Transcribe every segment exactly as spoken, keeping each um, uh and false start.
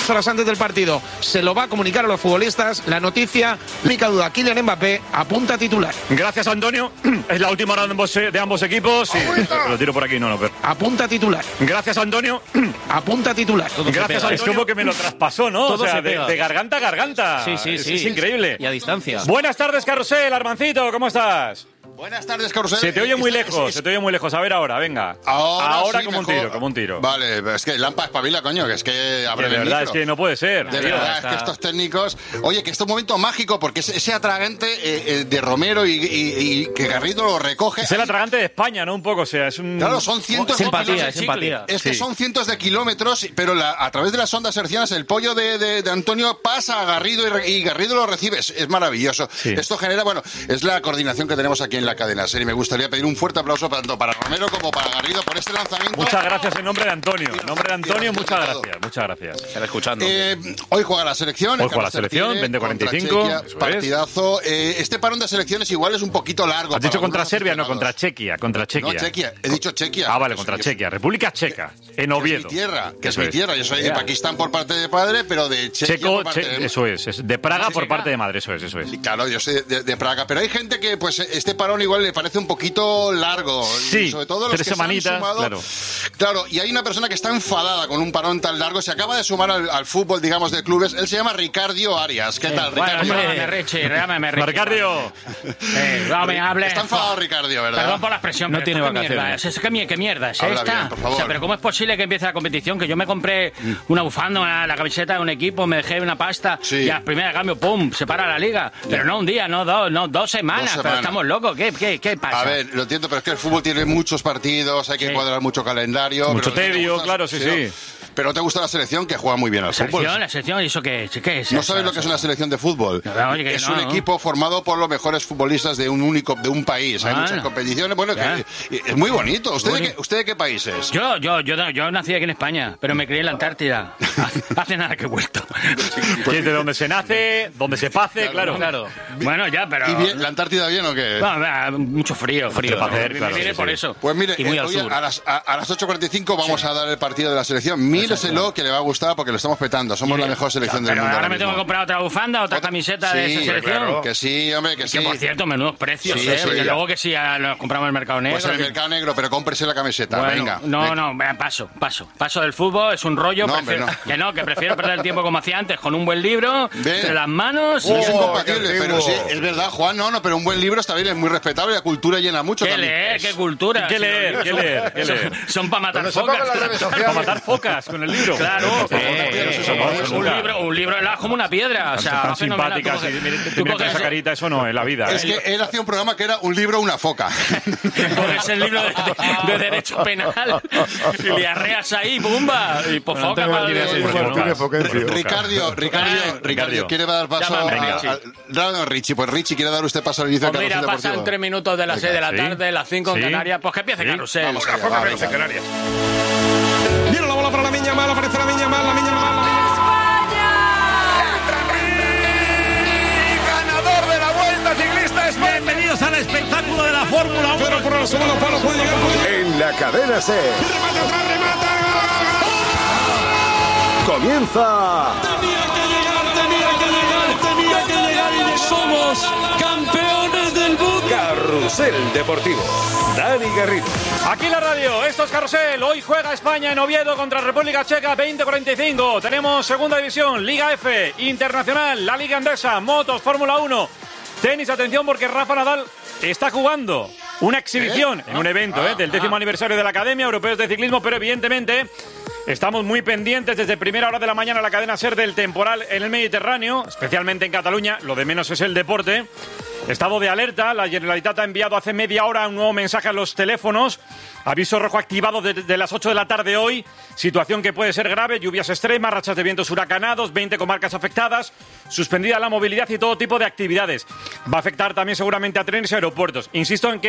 dos horas antes del partido. Se lo va a comunicar a los futbolistas. La noticia, única duda, Kylian Mbappé apunta titular. Gracias, Antonio. Es la última hora de ambos, de ambos equipos. Sí, lo tiro por aquí, no, no. Pero... Apunta titular. Gracias, Antonio. Apunta titular. Todo Gracias, Antonio. Es como que me lo traspasó, ¿no? Todo o sea, se de, de garganta a garganta. Sí, sí, es, sí. Es increíble. Y a distancia. Buenas tardes, Carrusel, Armancito, ¿cómo estás? Buenas tardes, Carrusel. Se te oye muy Está- lejos, es- es- se te oye muy lejos. A ver ahora, venga. Ahora, ahora sí, como un mejor. tiro, como un tiro. Vale, es que Lampa espabila, coño, que es que Que abre de el verdad, micro. es que no puede ser. De tío. verdad, es que estos técnicos... Oye, que este es un momento mágico, porque ese, ese atragante eh, eh, de Romero y, y- y que Garrido lo recoge... Es el atragante de España, ¿no? Un poco, o sea, es un... Claro, son cientos Es de empatía, kilómetros. es empatía. Es que Sí. son cientos de kilómetros, pero la- a través de las ondas hercianas el pollo de, de- de Antonio pasa a Garrido y, re- y Garrido lo recibe. Es, es maravilloso. Sí. Esto genera, bueno, es la coordinación que tenemos aquí en la cadena SER y me gustaría pedir un fuerte aplauso tanto para Romero como para Garrido por este lanzamiento. Muchas gracias en nombre de Antonio. En nombre de Antonio, Tira, muchas tira todo. gracias. Muchas gracias. Estar escuchando. Eh, hoy juega la selección. Hoy el juega la Carlos selección, Terpide, veinte cuarenta y contra cinco, Chequia, eso es. partidazo. Eh, este parón de selecciones igual es un poquito largo. Has dicho para contra algunos Serbia, no, aficionados. contra Chequia. Contra Chequia. No, Chequia. He dicho Chequia. Ah, vale, Pues contra yo- Chequia. República Checa, en Que es Oviedo. mi tierra, que es Eso mi tierra. Yo soy de Pakistán por parte de padre, pero de Chequia Checo, por parte Che- de... eso es, es. De Praga por parte de madre, eso es, eso es. Y Claro, yo soy de, de Praga, pero hay gente que pues este parón igual le parece un poquito largo. Sí, y sobre todo los tres que se han semanitas, sumado. claro. Claro, y hay una persona que está enfadada con un parón tan largo. Se acaba de sumar al, al fútbol, digamos, de clubes. Él se llama Ricardo Arias. ¿Qué tal, Bueno, Ricardo? llámame Richie, llámame Richie. Ricardo, Eh, no me hables. Está enfadado Ricardo, ¿verdad? Perdón por la expresión, No pero tiene esto qué vacaciones. mierda es. ¿Eso qué, mier- qué mierda es Habla esta? bien, por favor. O sea, pero ¿cómo es posible que empiece la competición? Que yo me compré una bufanda, una- la camiseta de un equipo, me dejé una pasta Sí. y al primer cambio, ¡pum!, se para la liga. Pero no un día, no dos, no dos semanas. Dos Pero semanas. estamos locos. ¿Qué, qué, qué pasa? A ver, lo entiendo, pero es que el fútbol tiene muchos partidos, hay que Sí. cuadrar mucho calendario. Mucho pero no te tedio, gusta- claro, sí, sí. Pero te gusta la selección, que juega muy bien al La fútbol. selección, la selección, ¿y eso qué es? ¿Qué es ¿No eso? sabes lo que es una selección de fútbol? No, oye, que es no, un ¿no? equipo formado por los mejores futbolistas de un único, de un país. Hay Ah, muchas no. competiciones. Bueno, Ya. que- es muy bonito. ¿Usted de, Bonito. qué, ¿Usted de qué país es? Yo, yo, yo, yo nací aquí en España, pero me crié en la Antártida. Hace nada que he vuelto. que es de donde se nace, donde se pace, claro. Claro. Bueno, ya, pero... ¿Y bien, la Antártida bien o qué? Bueno, vea, mucho frío. Frío, ¿no? hacer, Me claro, vine sí, por sí. eso. Pues mire, Y muy eh, al hoy sur. a las, a, a las ocho cuarenta y cinco vamos a dar el partido de la selección. Míreselo, que le va a gustar porque lo estamos petando. Somos la mejor selección del Pero mundo. ahora ahora me tengo que mismo. comprar otra bufanda, otra camiseta de Sí, esa selección. claro. Que sí, hombre, que sí. Que por cierto, menudos precios, Sí, ¿eh? sí, Porque ya. luego que si ah, nos compramos en el mercado negro. Pues en el que- mercado negro, pero cómprese la camiseta. Bueno, Venga. no, venga. no, vea, paso, paso. Paso del fútbol, es un rollo. No, hombre, prefiero- no. Que no, que prefiero perder el tiempo como hacía antes, con un buen libro, Ven. entre las manos. Sí, es y- incompatible, qué pero sí, antiguo. es verdad, Juan, no, no, pero un buen libro está bien, es muy respetable, la cultura llena mucho ¿Qué también. leer? ¿Qué cultura? ¿Qué Si leer? los ¿Qué libros leer? ¿Qué son- leer? Son para matar Cuando se pongan focas. las redes Para sociales. matar focas con el libro. Claro, Por favor, eh, no, eso eh, no, eso un, nunca. libro, un libro es como una piedra. O sea, Tan va fenomenal. Tú simpáticas y coges- mira, te tú mira con coges- esa carita, eso no en la vida. Es ¿eh? que él hacía un programa que era un libro, una foca. coges el libro de, de- de derecho penal y le arreas ahí, ¡bumba! Y por Bueno, foca Antonio para tiene el- seis Bueno, focas. tiene Foquencio. Ricardo, Ricardo, Eh, Ricardo, quiere dar paso Llámame, a, Richie. a- Rápido, Richie. Pues Richie, quiere dar usted paso al inicio Pues del mira, carrusel pasan deportivo. tres minutos de las seis de la Sí. tarde, las cinco en Sí. Canarias. Pues que empiece Sí. Carrusel. Vamos allá, Foca va, que venga. en Canarias. Viene la bola para la Miña Mal, aparece la Miña Mal, la Miña Mal. Ganador de la Vuelta Ciclista España. Bienvenidos al espectáculo de la Fórmula uno. Pero por el segundo palo puede llegar, puede llegar. En la cadena SER. Remata atrás, remata. Comienza Tenía que llegar, tenía que llegar, tenía que llegar y ya somos campeones del mundo. Carrusel Deportivo. Dani Garrido. Aquí en la radio, esto es Carrusel. Hoy juega España en Oviedo contra República Checa, veinte cuarenta y cinco. Tenemos Segunda División, Liga F, Internacional, la Liga Endesa, Motos, Fórmula uno. Tenis, atención porque Rafa Nadal está jugando una exhibición ¿Eh? en un evento Ah, eh, del décimo aniversario de la Academia Europeos de Ciclismo, pero evidentemente estamos muy pendientes desde primera hora de la mañana la cadena SER del temporal en el Mediterráneo, especialmente en Cataluña. Lo de menos es el deporte. Estado de alerta, la Generalitat ha enviado hace media hora un nuevo mensaje a los teléfonos. Aviso rojo activado desde las ocho de la tarde hoy. Situación que puede ser grave, lluvias extremas, rachas de vientos huracanados, veinte comarcas afectadas, suspendida la movilidad y todo tipo de actividades. Va a afectar también seguramente a trenes y aeropuertos. Insisto en que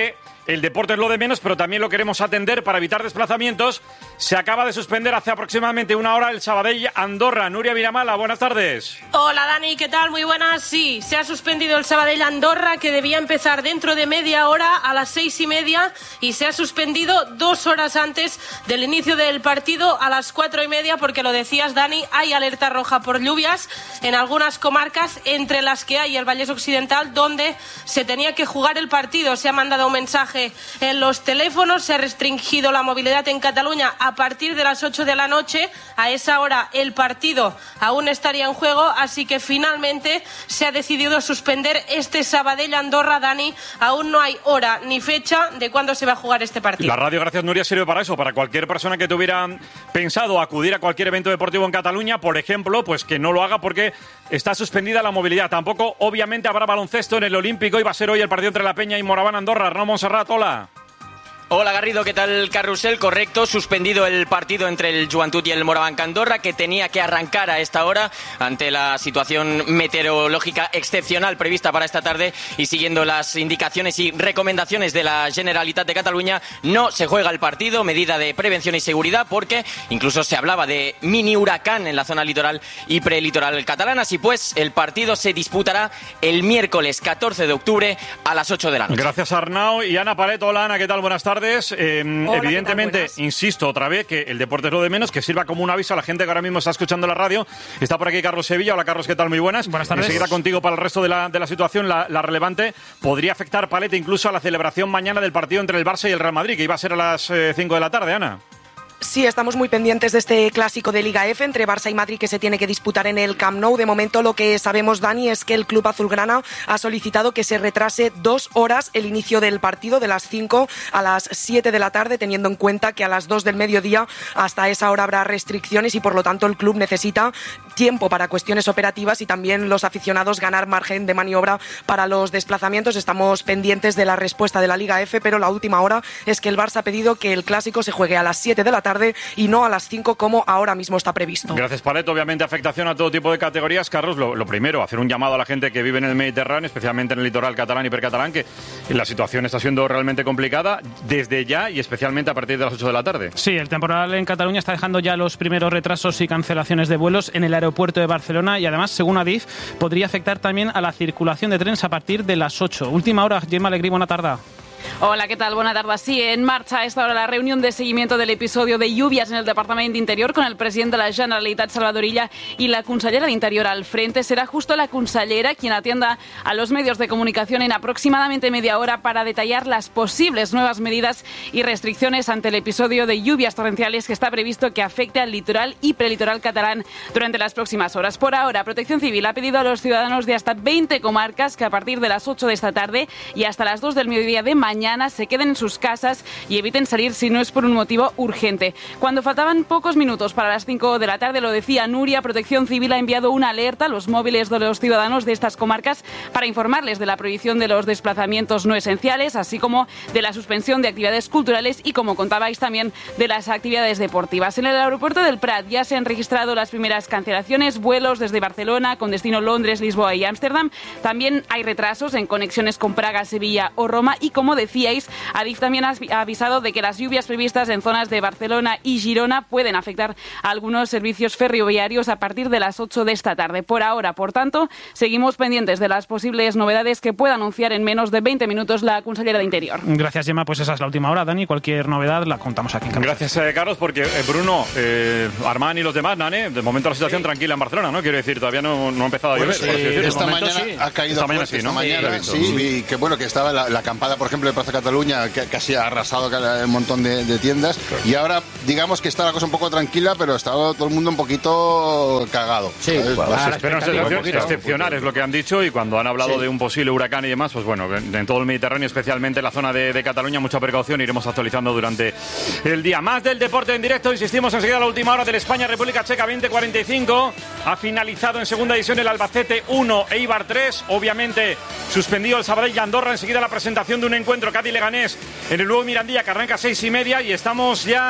el deporte es lo de menos, pero también lo queremos atender para evitar desplazamientos. Se acaba de suspender hace aproximadamente una hora el Sabadell-Andorra. Nuria Viramala, buenas tardes. Hola Dani, ¿qué tal? Muy buenas. Sí, se ha suspendido el Sabadell-Andorra, que debía empezar dentro de media hora a las seis y media, y se ha suspendido dos horas antes del inicio del partido, a las cuatro y media, porque lo decías Dani, hay alerta roja por lluvias en algunas comarcas, entre las que hay el Vallés Occidental, donde se tenía que jugar el partido. Se ha mandado un mensaje en los teléfonos, se ha restringido la movilidad en Cataluña a partir de las ocho de la noche. A esa hora el partido aún estaría en juego, así que finalmente se ha decidido suspender este Sabadell-Andorra. Dani, aún no hay hora ni fecha de cuándo se va a jugar este partido. La radio Gracias Nuria sirve para eso, para cualquier persona que tuviera pensado acudir a cualquier evento deportivo en Cataluña, por ejemplo, pues que no lo haga porque está suspendida la movilidad. Tampoco, obviamente, habrá baloncesto en el Olímpico y va a ser hoy el partido entre La Peña y Moraván-Andorra. Arnau Montserrat, hola. Hola Garrido, ¿qué tal? Carrusel, correcto, suspendido el partido entre el Joventut y el Moraván-Andorra, que tenía que arrancar a esta hora ante la situación meteorológica excepcional prevista para esta tarde, y siguiendo las indicaciones y recomendaciones de la Generalitat de Cataluña, no se juega el partido, medida de prevención y seguridad, porque incluso se hablaba de mini huracán en la zona litoral y prelitoral catalana. Así pues, el partido se disputará el miércoles catorce de octubre a las ocho de la noche. Gracias Arnau. Y Ana Pareto, hola Ana, ¿qué tal? Buenas tardes. Eh, Hola, evidentemente, insisto otra vez que el deporte es lo de menos, que sirva como un aviso a la gente que ahora mismo está escuchando la radio. Está por aquí Carlos Sevilla. Hola Carlos, ¿qué tal? Muy buenas. Buenas tardes. Enseguida contigo para el resto de la, de la situación. La, la relevante podría afectar, Palete, incluso a la celebración mañana del partido entre el Barça y el Real Madrid, que iba a ser a las eh, cinco de la tarde, Ana. Sí, estamos muy pendientes de este clásico de Liga F entre Barça y Madrid, que se tiene que disputar en el Camp Nou. De momento lo que sabemos, Dani, es que el club azulgrana ha solicitado que se retrase dos horas el inicio del partido, de las cinco a las siete de la tarde, teniendo en cuenta que a las dos del mediodía hasta esa hora habrá restricciones y por lo tanto el club necesita tiempo para cuestiones operativas y también los aficionados ganar margen de maniobra para los desplazamientos. Estamos pendientes de la respuesta de la Liga F, pero la última hora es que el Barça ha pedido que el clásico se juegue a las siete de la tarde y no a las cinco como ahora mismo está previsto. Gracias, Palet. Obviamente afectación a todo tipo de categorías. Carlos, lo, lo primero, hacer un llamado a la gente que vive en el Mediterráneo, especialmente en el litoral catalán y percatalán, que la situación está siendo realmente complicada desde ya y especialmente a partir de las ocho de la tarde. Sí, el temporal en Cataluña está dejando ya los primeros retrasos y cancelaciones de vuelos en el aeropuerto de Barcelona, y además, según Adif, podría afectar también a la circulación de trenes a partir de las ocho. Última hora, Gemma Alegrí, buena tarde. Hola, ¿qué tal? Buena tarde. Sí, en marcha a esta hora la reunión de seguimiento del episodio de lluvias en el Departament d'Interior con el presidente de la Generalitat, Salvador Illa, y la consellera de Interior al frente. Será justo la consellera quien atienda a los medios de comunicación en aproximadamente media hora para detallar las posibles nuevas medidas y restricciones ante el episodio de lluvias torrenciales que está previsto que afecte al litoral y prelitoral catalán durante las próximas horas. Por ahora, Protección Civil ha pedido a los ciudadanos de hasta veinte comarcas que a partir de las ocho de esta tarde y hasta las dos del mediodía de mañana mañana se queden en sus casas y eviten salir si no es por un motivo urgente. Cuando faltaban pocos minutos para las cinco de la tarde, lo decía Nuria, Protección Civil ha enviado una alerta a los móviles de los ciudadanos de estas comarcas para informarles de la prohibición de los desplazamientos no esenciales, así como de la suspensión de actividades culturales y, como contabais, también de las actividades deportivas. En el aeropuerto del Prat ya se han registrado las primeras cancelaciones, vuelos desde Barcelona con destino Londres, Lisboa y Ámsterdam. También hay retrasos en conexiones con Praga, Sevilla o Roma y, como decíais, Adif también ha avisado de que las lluvias previstas en zonas de Barcelona y Girona pueden afectar a algunos servicios ferroviarios a partir de las ocho de esta tarde. Por ahora, por tanto, seguimos pendientes de las posibles novedades que pueda anunciar en menos de veinte minutos la consellera de Interior. Gracias, Gemma. Pues esa es la última hora, Dani. Cualquier novedad la contamos aquí en Canal. Gracias, eh, Carlos, porque eh, Bruno, eh, Armán y los demás, Nane, de momento la situación sí. tranquila en Barcelona, ¿no? Quiero decir, todavía no, no ha empezado a llover. Pues, eh, esta mañana sí. ha caído esta mañana fuerte, sí, ¿no? Esta mañana sí, sí, sí, y que bueno, que estaba la, la acampada, por ejemplo, de Plaza Cataluña, que casi ha arrasado un montón de, de tiendas, claro. Y ahora, digamos que está la cosa un poco tranquila, pero estaba todo el mundo un poquito cagado. Sí, bueno, las excepciones excepcional es lo que han dicho, y cuando han hablado sí. de un posible huracán y demás, pues bueno, en todo el Mediterráneo, especialmente en la zona de, de Cataluña, mucha precaución, iremos actualizando durante el día. Más del deporte en directo, insistimos enseguida a la última hora del España-República Checa veinte cuarenta y cinco. Ha finalizado en segunda división el Albacete uno, Eibar tres. Obviamente suspendido el Sabadell y Andorra. Enseguida la presentación de un encuentro Cádiz-Leganés en el nuevo Mirandilla, que arranca a seis y media, y estamos ya acabando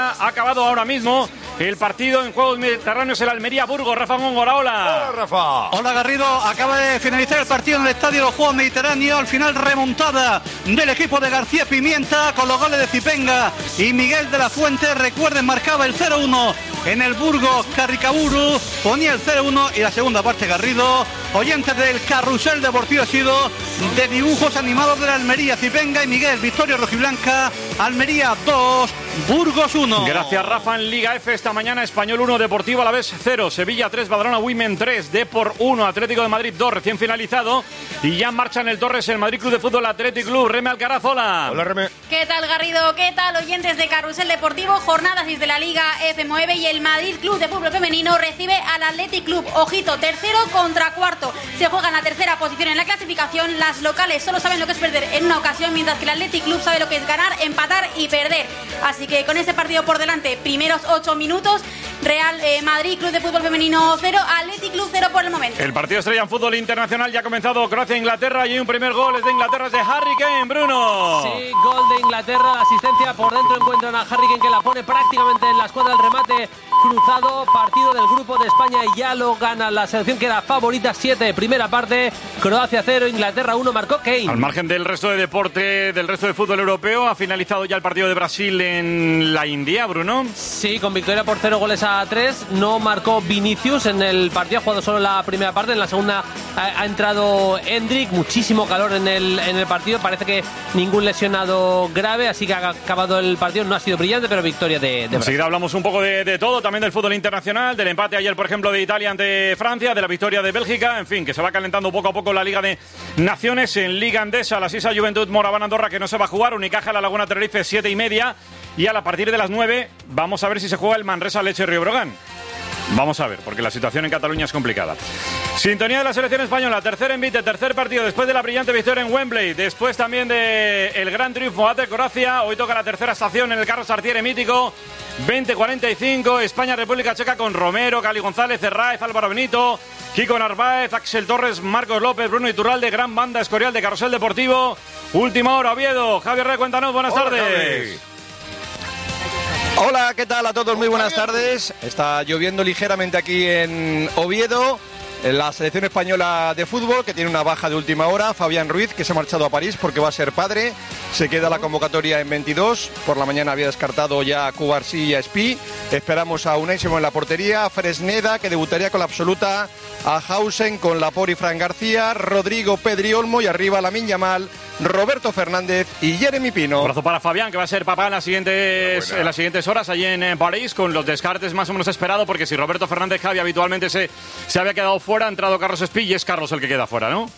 acabado ahora mismo el partido en Juegos Mediterráneos, el Almería-Burgos. Rafa Góngora, hola. Hola, Rafa. Hola, Garrido. Acaba de finalizar el partido en el Estadio de los Juegos Mediterráneos. Al final, remontada del equipo de García Pimienta con los goles de Zipenga y Miguel de la Fuente. Recuerden, marcaba el cero uno en el Burgos. Carricaburu ponía el cero uno y la segunda parte, Garrido. Oyentes del Carrusel Deportivo ha sido de dibujos animados de la Almería. Zipenga y Miguel. Victoria rojiblanca. Almería dos, Burgos uno. Gracias, Rafa. En Liga F esta mañana, Español uno, Deportivo Alavés cero, Sevilla tres, Badalona Women tres, Depor uno, Atlético de Madrid dos, recién finalizado. Y ya en marcha en el Torres el Madrid Club de Fútbol Athletic Club. Reme Alcaraz, hola. Hola, Reme. ¿Qué tal, Garrido? ¿Qué tal, oyentes de Carrusel Deportivo? Jornada seis de la Liga F nueve y el Madrid Club de Fútbol Femenino recibe al Athletic Club. Ojito, tercero contra cuarto. Se juega en la tercera posición en la clasificación. Las locales solo saben lo que es perder en una ocasión, mientras que el Athletic Club sabe lo que es ganar, empatar y perder. Así que con ese partido por delante, primeros ocho minutos, Real eh, Madrid Club de Fútbol Femenino cero, Athletic Club cero por el momento. El partido estrella en fútbol internacional ya ha comenzado. Croacia-Inglaterra y un primer gol es de Inglaterra, es de Harry Kane, Bruno. Sí, gol de Inglaterra, la asistencia por dentro, encuentran a Harry Kane que la pone prácticamente en la escuadra, el remate cruzado, partido del grupo de España y ya lo gana la selección que era favorita, siete, primera parte, Croacia cero, Inglaterra uno, marcó Kane. Al margen del resto de deporte, del resto de fútbol europeo, ha finalizado ya el partido de Brasil en la India, Bruno. Sí, con victoria por cero goles a tres, no marcó Vinicius en el partido, ha jugado solo la primera parte, en la segunda ha, ha entrado Endrick, muchísimo calor en el, en el partido, parece que ningún lesionado grave, así que ha acabado el partido, no ha sido brillante, pero victoria de, de Brasil. Enseguida hablamos un poco de, de todo, también del fútbol internacional, del empate ayer, por ejemplo, de Italia ante Francia, de la victoria de Bélgica, en fin, que se va calentando poco a poco la Liga de Naciones. En Liga Andesa, la Sisa Juventud Moraván Andorra, que no se va a jugar, Unicaja La Laguna Tenerife, siete y media, y a partir de las nueve vamos a ver si se juega el Manresa Leche Río Brogan. Vamos a ver, porque la situación en Cataluña es complicada. Sintonía de la selección española, tercer envite, tercer partido, después de la brillante victoria en Wembley, después también del de gran triunfo ante Croacia. Hoy toca la tercera estación en el Carlos Tartiere mítico, veinte cuarenta y cinco, España-República Checa con Romero, Cali González, Herráez, Álvaro Benito, Kiko Narváez, Axel Torres, Marcos López, Bruno Iturralde, gran banda Escorial de Carrusel Deportivo. Última hora, Oviedo. Javier Rey, cuéntanos, buenas Hola, tardes. Javi. Hola, ¿qué tal a todos? Muy buenas tardes. Está lloviendo ligeramente aquí en Oviedo. La selección española de fútbol, que tiene una baja de última hora, Fabián Ruiz, que se ha marchado a París porque va a ser padre. Se queda la convocatoria en veintidós. Por la mañana había descartado ya a Cubarsí y a Espí. Esperamos a Unai Simón en la portería, Fresneda, que debutaría con la absoluta, a Hausen con Laporte y Fran García, Rodrigo, Pedri Olmo y arriba Lamine Yamal, Roberto Fernández y Jeremy Pino. Un abrazo para Fabián, que va a ser papá en las siguientes, en las siguientes horas allí en, en París, con los descartes más o menos esperados, porque si Roberto Fernández Javi habitualmente se, se había quedado fuera, ha entrado Carlos Espí y es Carlos el que queda fuera, ¿no?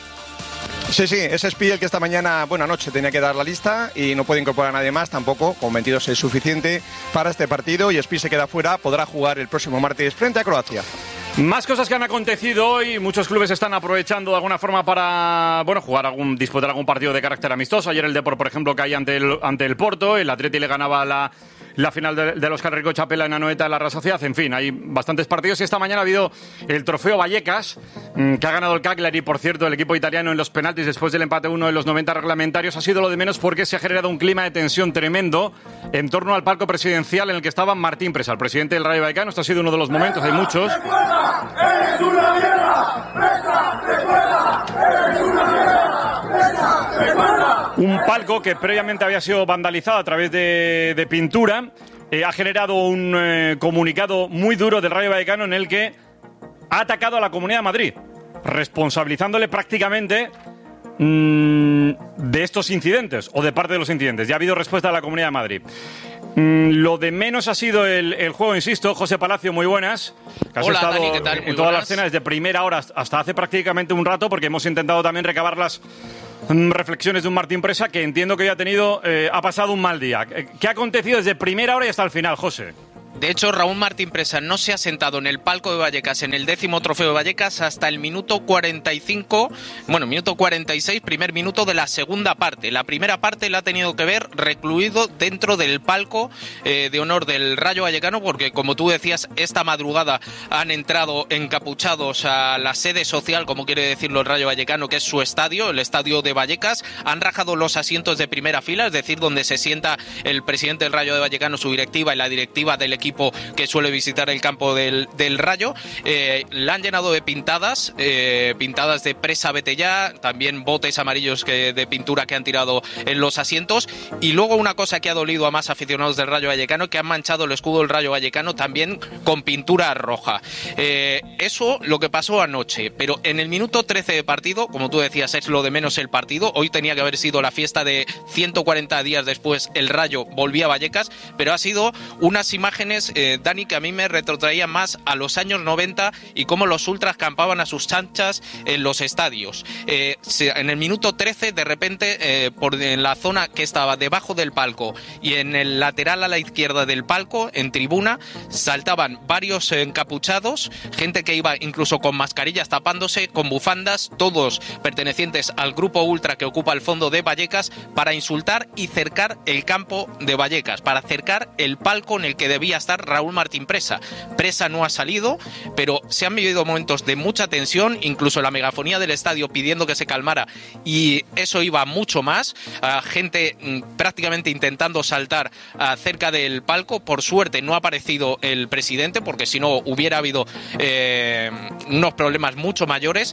Sí, sí, es Espí el que esta mañana, buena noche, tenía que dar la lista y no puede incorporar a nadie más tampoco, con veintidós es suficiente para este partido y Espí se queda fuera, podrá jugar el próximo martes frente a Croacia. Más cosas que han acontecido hoy. Muchos clubes están aprovechando de alguna forma para, bueno, jugar algún, disputar algún partido de carácter amistoso. Ayer el Depor, por ejemplo, caía ante el, ante el Porto. El Atleti le ganaba la, la final de, de los Carrico Chapela en Anoeta en la Real Sociedad. En fin, hay bastantes partidos. Y esta mañana ha habido el Trofeo Vallecas, que ha ganado el Cagliari. Por cierto, el equipo italiano en los penaltis después del empate uno en los noventa reglamentarios ha sido lo de menos porque se ha generado un clima de tensión tremendo en torno al palco presidencial en el que estaba Martín Presa, el presidente del Rayo Vallecano. Este ha sido uno de los momentos, hay muchos. ¡Eres una mierda! ¡Presa! ¡Recuerda! ¡Eres una mierda! ¡Presa! ¡Recuerda! Un palco que previamente había sido vandalizado a través de, de pintura eh, ha generado un eh, comunicado muy duro del Rayo Vallecano en el que ha atacado a la Comunidad de Madrid, responsabilizándole prácticamente mmm, de estos incidentes o de parte de los incidentes. Ya ha habido respuesta de la Comunidad de Madrid. Mm, lo de menos ha sido el, el juego, insisto. José Palacio, muy buenas. Que has Hola, estado Dani, ¿qué tal? en Muy toda la buenas. escena desde primera hora hasta hace prácticamente un rato, porque hemos intentado también recabar las mm, reflexiones de un Martín Presa que entiendo que hoy ha tenido, eh, ha pasado un mal día. ¿Qué ha acontecido desde primera hora y hasta el final, José? De hecho, Raúl Martín Presa no se ha sentado en el palco de Vallecas, en el décimo trofeo de Vallecas, hasta el minuto cuarenta y cinco, bueno, minuto cuarenta y seis, primer minuto de la segunda parte. La primera parte la ha tenido que ver recluido dentro del palco eh, de honor del Rayo Vallecano, porque, como tú decías, esta madrugada han entrado encapuchados a la sede social, como quiere decirlo el Rayo Vallecano, que es su estadio, el estadio de Vallecas. Han rajado los asientos de primera fila, es decir, donde se sienta el presidente del Rayo de Vallecano, su directiva y la directiva del equipo que suele visitar el campo del, del Rayo. Eh, la han llenado de pintadas, eh, pintadas de Presa vete ya, también botes amarillos que, de pintura que han tirado en los asientos, y luego una cosa que ha dolido a más aficionados del Rayo Vallecano, que han manchado el escudo del Rayo Vallecano también con pintura roja. Eh, eso lo que pasó anoche, pero en el minuto trece de partido, como tú decías, es lo de menos el partido. Hoy tenía que haber sido la fiesta de ciento cuarenta días después, el Rayo volvía a Vallecas, pero ha sido unas imágenes Eh, Dani, que a mí me retrotraía más a los años noventa y cómo los ultras campaban a sus chanchas en los estadios. Eh, se, en el minuto trece, de repente, eh, por en la zona que estaba debajo del palco y en el lateral a la izquierda del palco, en tribuna, saltaban varios encapuchados, gente que iba incluso con mascarillas tapándose, con bufandas, todos pertenecientes al grupo ultra que ocupa el fondo de Vallecas, para insultar y cercar el campo de Vallecas, para cercar el palco en el que debía estar Raúl Martín Presa. Presa no ha salido, pero se han vivido momentos de mucha tensión, incluso la megafonía del estadio pidiendo que se calmara, y eso iba mucho más, a gente mm, prácticamente intentando saltar uh, cerca del palco. Por suerte no ha aparecido el presidente, porque si no hubiera habido eh, unos problemas mucho mayores,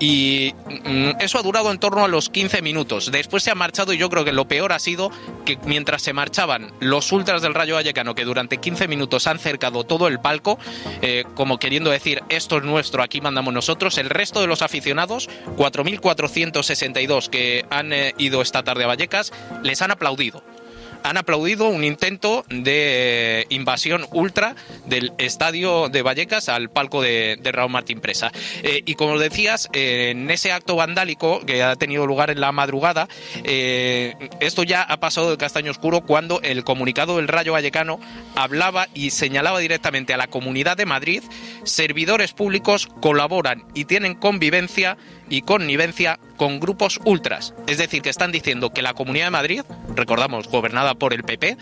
y mm, eso ha durado en torno a los quince minutos. Después se ha marchado, y yo creo que lo peor ha sido que mientras se marchaban los ultras del Rayo Vallecano, que durante quince minutos han cercado todo el palco, eh, como queriendo decir, esto es nuestro, aquí mandamos nosotros, el resto de los aficionados, cuatro mil cuatrocientos sesenta y dos que han eh, ido esta tarde a Vallecas, les han aplaudido. Han aplaudido un intento de eh, invasión ultra del estadio de Vallecas al palco de, de Raúl Martín Presa. Eh, y como decías, eh, en ese acto vandálico que ha tenido lugar en la madrugada, eh, esto ya ha pasado de castaño oscuro, cuando el comunicado del Rayo Vallecano hablaba y señalaba directamente a la Comunidad de Madrid: servidores públicos colaboran y tienen convivencia y connivencia con grupos ultras. Es decir, que están diciendo que la Comunidad de Madrid, recordamos, gobernada por el P P,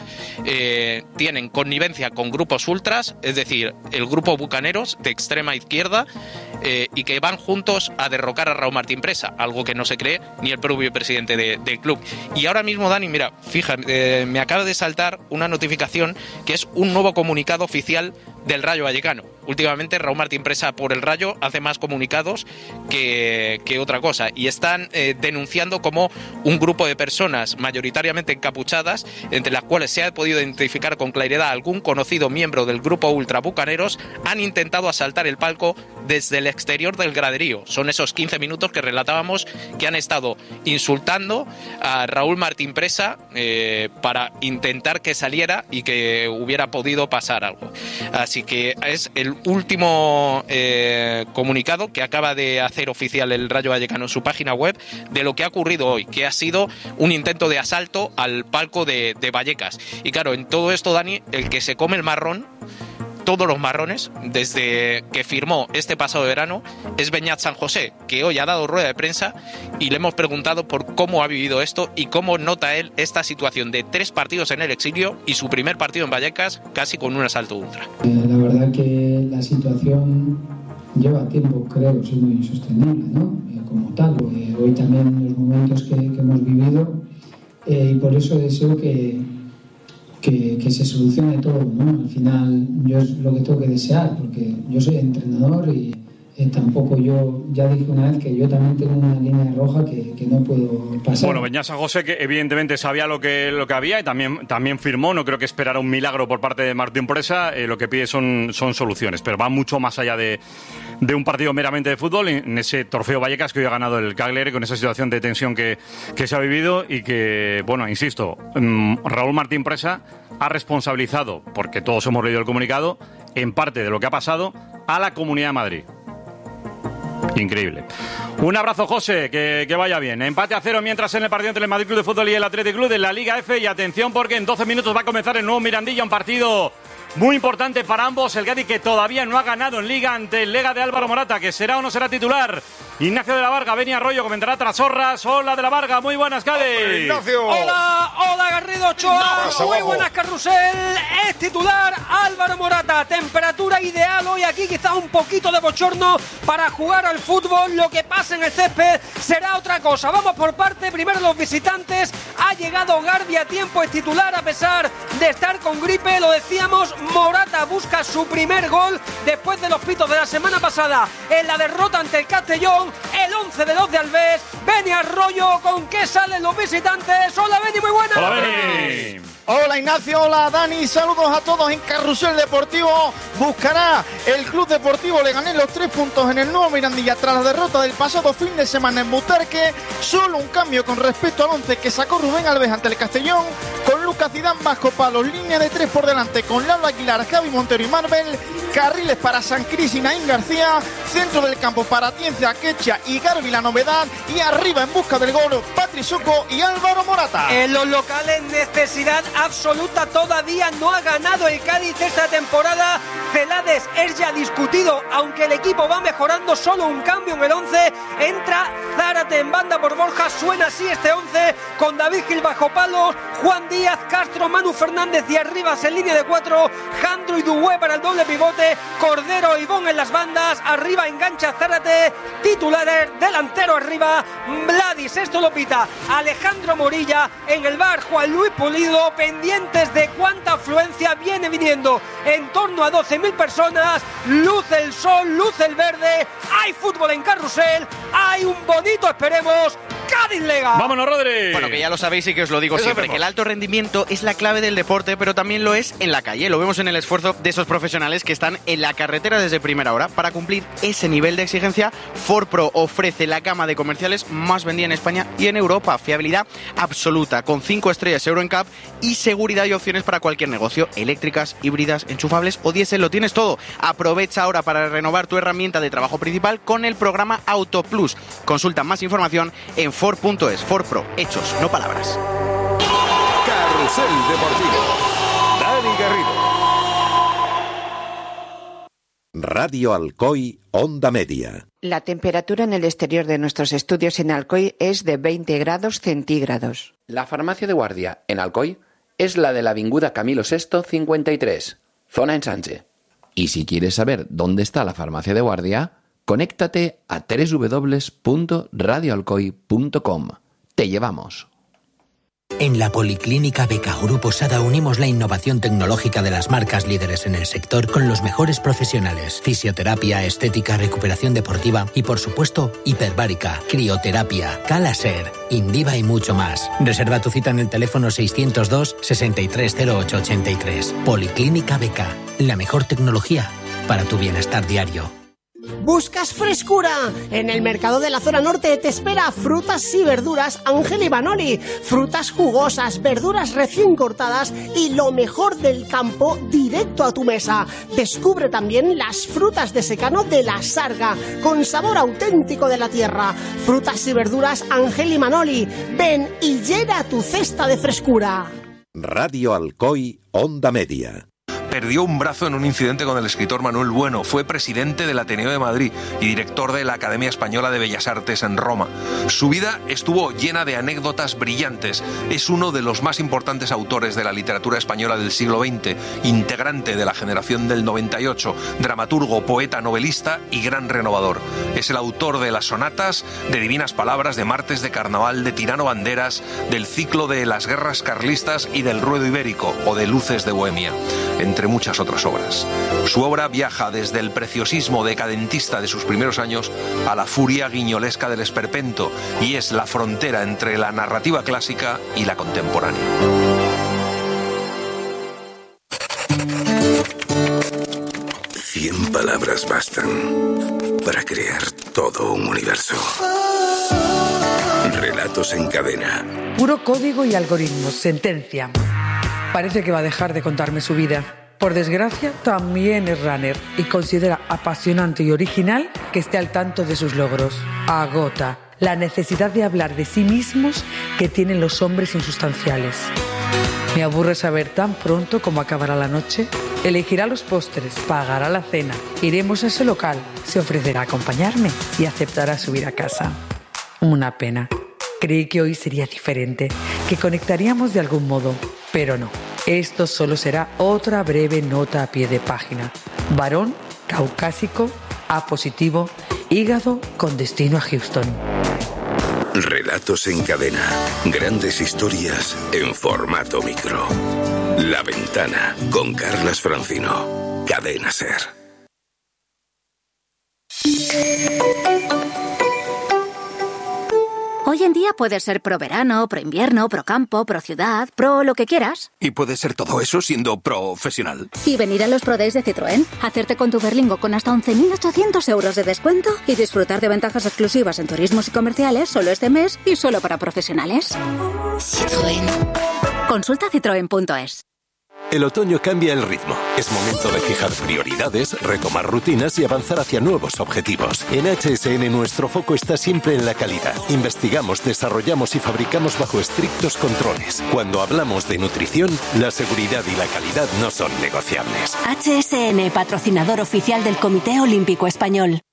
eh, tienen connivencia con grupos ultras, es decir, el grupo Bucaneros de extrema izquierda, eh, y que van juntos a derrocar a Raúl Martín Presa, algo que no se cree ni el propio presidente de, del club. Y ahora mismo, Dani, mira, fíjate, eh, me acaba de saltar una notificación que es un nuevo comunicado oficial del Rayo Vallecano. Últimamente Raúl Martín Presa, por el Rayo, hace más comunicados que, que otra cosa, y están eh, denunciando como un grupo de personas mayoritariamente encapuchadas, entre las cuales se ha podido identificar con claridad algún conocido miembro del grupo ultra Bucaneros, han intentado asaltar el palco desde el exterior del graderío. Son esos quince minutos que relatábamos, que han estado insultando a Raúl Martín Presa eh, para intentar que saliera y que hubiera podido pasar algo. Así que es el último eh, comunicado que acaba de hacer oficial el Rayo Vallecano en su página web de lo que ha ocurrido hoy, que ha sido un intento de asalto al palco de, de Vallecas. Y claro, en todo esto, Dani, el que se come el marrón, todos los marrones, desde que firmó este pasado verano, es Beñat San José, que hoy ha dado rueda de prensa y le hemos preguntado por cómo ha vivido esto y cómo nota él esta situación de tres partidos en el exilio y su primer partido en Vallecas casi con un asalto ultra. Eh, la verdad que la situación lleva tiempo, creo, siendo insostenible, ¿no? Eh, como tal, eh, hoy también los momentos que, que hemos vivido, eh, y por eso deseo que Que, que se solucione todo, ¿no? Al final yo es lo que tengo que desear, porque yo soy entrenador y eh, tampoco yo, ya dije una vez que yo también tengo una línea roja que, que no puedo pasar. Bueno, Beñat San José, que evidentemente sabía lo que, lo que había y también, también firmó, no creo que esperara un milagro por parte de Martín Presa, eh, lo que pide son, son soluciones, pero va mucho más allá de, de un partido meramente de fútbol, en ese trofeo Vallecas que hoy ha ganado el Cagliari, con esa situación de tensión que, que se ha vivido y que, bueno, insisto, mmm, Raúl Martín Presa ha responsabilizado, porque todos hemos leído el comunicado, en parte de lo que ha pasado, a la Comunidad de Madrid. Increíble. Un abrazo, José, que, que vaya bien. Empate a cero mientras en el partido entre el Madrid Club de Fútbol y el Athletic Club de la Liga F. Y atención porque en doce minutos va a comenzar el nuevo Mirandilla, un partido muy importante para ambos. El Cádiz que todavía no ha ganado en Liga ante el Lega de Álvaro Morata, que será o no será titular. Ignacio de la Varga, Beni Arroyo, comentará tras Horras. Hola de la Varga, muy buenas, Cádiz. Ignacio. Hola, hola Garrido Ochoa, muy buenas, Carrusel. Es titular Álvaro Morata, temperatura ideal hoy aquí, quizás un poquito de bochorno para jugar al fútbol. Lo que pase en el césped será otra cosa. Vamos por parte, primero los visitantes. Ha llegado Garbi a tiempo, es titular a pesar de estar con gripe, lo decíamos. Morata busca su primer gol después de los pitos de la semana pasada en la derrota ante el Castellón. El once de los de Alves. Beni Arroyo, ¿con qué salen los visitantes? Hola Beni, muy buenas. Hola Beni. Hola Ignacio, hola Dani, saludos a todos en Carrusel Deportivo. Buscará el Club Deportivo Leganés los tres puntos en el nuevo Mirandilla tras la derrota del pasado fin de semana en Butarque. Solo un cambio con respecto al once que sacó Rubén Alves ante el Castellón, con Lucas Zidane, Vasco Palos, línea de tres por delante con Lalo Aguilar, Javi Montero y Marvel, carriles para San Cris y Naín García, centro del campo para Atienza, Quecha y Garbi la novedad, y arriba en busca del gol Patri Soco y Álvaro Morata. En los locales necesidad absoluta, todavía no ha ganado el Cádiz esta temporada. Celades es ya discutido, aunque el equipo va mejorando, solo un cambio en el once. Entra Zárate en banda por Borja, suena así este once, con David Gil bajo palos, Juan Díaz, Castro, Manu Fernández y Arribas en línea de cuatro, Jandro y Dué para el doble pivote, Cordero y Bon en las bandas, arriba engancha Zárate, titulares, delantero arriba, Vladis, esto lo pita Alejandro Morilla, en el bar Juan Luis Pulido, pendientes de cuánta afluencia viene viniendo, en torno a doce mil personas, luce el sol, luce el verde, hay fútbol en Carrusel, hay un bonito, esperemos, Cádiz Lega. Vámonos, Rodri. Bueno, que ya lo sabéis y que os lo digo Eso siempre, hacemos. que el alto rendimiento es la clave del deporte, pero también lo es en la calle. Lo vemos en el esfuerzo de esos profesionales que están en la carretera desde primera hora. Para cumplir ese nivel de exigencia, Ford Pro ofrece la gama de comerciales más vendida en España y en Europa. Fiabilidad absoluta, con cinco estrellas Euro N C A P y seguridad y opciones para cualquier negocio. Eléctricas, híbridas, enchufables o diésel, lo tienes todo. Aprovecha ahora para renovar tu herramienta de trabajo principal con el programa Auto Plus. Consulta más información en Ford punto es. Ford Pro, hechos, no palabras. Carrusel Deportivo. Dani Garrido. Radio Alcoy, Onda Media. La temperatura en el exterior de nuestros estudios en Alcoy es de veinte grados centígrados. La farmacia de guardia en Alcoy es la de la Avinguda Camilo sexto cincuenta y tres, zona Ensanche. Y si quieres saber dónde está la farmacia de guardia, conéctate a doble u doble u doble u punto radio alcoy punto com. Te llevamos. En la Policlínica Beca Grupo Sada unimos la innovación tecnológica de las marcas líderes en el sector con los mejores profesionales. Fisioterapia, estética, recuperación deportiva y, por supuesto, hiperbárica, crioterapia, Calaser, Indiva y mucho más. Reserva tu cita en el teléfono seiscientos dos, sesenta y tres cero ocho ochenta y tres. Policlínica Beca, la mejor tecnología para tu bienestar diario. ¿Buscas frescura? En el mercado de la zona norte te espera Frutas y Verduras Ángel y Manoli. Frutas jugosas, verduras recién cortadas y lo mejor del campo directo a tu mesa. Descubre también las frutas de secano de la Sarga, con sabor auténtico de la tierra. Frutas y Verduras Ángel y Manoli. Ven y llena tu cesta de frescura. Radio Alcoy, Onda Media. Perdió un brazo en un incidente con el escritor Manuel Bueno. Fue presidente del Ateneo de Madrid y director de la Academia Española de Bellas Artes en Roma. Su vida estuvo llena de anécdotas brillantes. Es uno de los más importantes autores de la literatura española del siglo veinte, integrante de la generación del noventa y ocho, dramaturgo, poeta, novelista y gran renovador. Es el autor de las sonatas, de Divinas Palabras, de Martes de Carnaval, de Tirano Banderas, del ciclo de las guerras carlistas y del Ruedo Ibérico o de Luces de Bohemia, entre muchas otras obras. Su obra viaja desde el preciosismo decadentista de sus primeros años a la furia guiñolesca del esperpento y es la frontera entre la narrativa clásica y la contemporánea. Cien palabras bastan para crear todo un universo. Relatos en cadena. Puro código y algoritmos. Sentencia. Parece que va a dejar de contarme su vida. Por desgracia, también es runner y considera apasionante y original que esté al tanto de sus logros. Agota la necesidad de hablar de sí mismos que tienen los hombres insustanciales. Me aburre saber tan pronto cómo acabará la noche. Elegirá los postres, pagará la cena, iremos a ese local, se ofrecerá a acompañarme y aceptará subir a casa. Una pena. Creí que hoy sería diferente, que conectaríamos de algún modo, pero no. Esto solo será otra breve nota a pie de página. Varón, caucásico, A positivo, hígado con destino a Houston. Relatos en cadena. Grandes historias en formato micro. La Ventana con Carlas Francino. Cadena SER. Hoy en día puedes ser pro verano, pro invierno, pro campo, pro ciudad, pro lo que quieras. Y puedes ser todo eso siendo profesional. Y venir a los Pro Days de Citroën, hacerte con tu Berlingo con hasta once mil ochocientos euros de descuento y disfrutar de ventajas exclusivas en turismos y comerciales solo este mes y solo para profesionales. Citroën. Consulta citroen punto es. El otoño cambia el ritmo. Es momento de fijar prioridades, retomar rutinas y avanzar hacia nuevos objetivos. En H S N nuestro foco está siempre en la calidad. Investigamos, desarrollamos y fabricamos bajo estrictos controles. Cuando hablamos de nutrición, la seguridad y la calidad no son negociables. H S N, patrocinador oficial del Comité Olímpico Español.